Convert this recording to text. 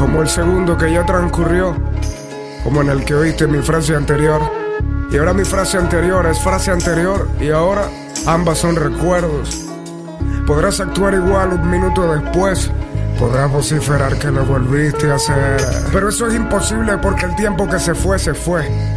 como el segundo que ya transcurrió, como en el que oíste mi frase anterior. Y ahora mi frase anterior es frase anterior, y ahora ambas son recuerdos. Podrás actuar igual un minuto después, podrás vociferar que lo volviste a hacer, pero eso es imposible porque el tiempo que se fue, se fue.